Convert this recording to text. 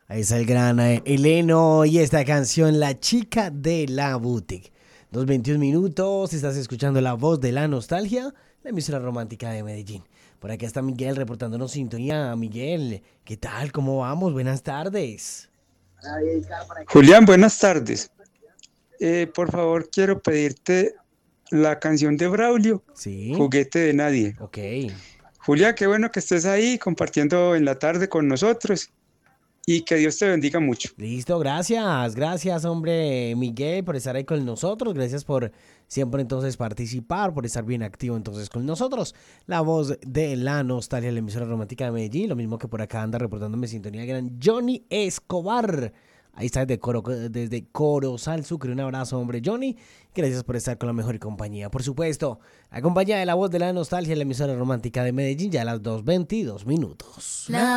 Ahí está el gran Eleno y esta canción, La Chica de la Boutique. 2:21 minutos, estás escuchando La Voz de la Nostalgia, la emisora romántica de Medellín. Por aquí está Miguel reportándonos sintonía. Miguel, ¿qué tal? ¿Cómo vamos? Buenas tardes. Julián, buenas tardes. Por favor, quiero pedirte la canción de Braulio, Sí, Juguete de Nadie. ok. Julián, qué bueno que estés ahí compartiendo en la tarde con nosotros y que Dios te bendiga mucho. Listo, gracias. Gracias, hombre Miguel, por estar ahí con nosotros. Gracias por siempre entonces participar, por estar bien activo entonces con nosotros. La voz de la nostalgia, la emisora romántica de Medellín. Lo mismo que por acá anda reportándome sintonía el gran Johnny Escobar. Ahí está desde Corozal Sucre. Un abrazo, hombre Johnny. Gracias por estar con la mejor compañía. Por supuesto, la compañía de la voz de la nostalgia, la emisora romántica de Medellín, ya a las 2:22 minutos.